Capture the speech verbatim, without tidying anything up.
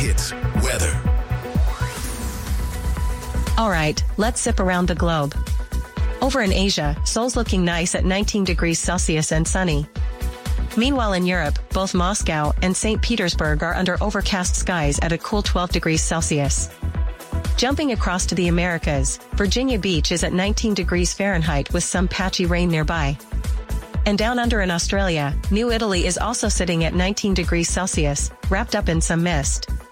Hits weather. All right, let's zip around the globe. Over in Asia, Seoul's looking nice at nineteen degrees Celsius and sunny. Meanwhile in Europe, both Moscow and Saint Petersburg are under overcast skies at a cool twelve degrees Celsius. Jumping across to the Americas, Virginia Beach is at nineteen degrees Fahrenheit with some patchy rain nearby. And down under in Australia, New Italy is also sitting at nineteen degrees Celsius, wrapped up in some mist.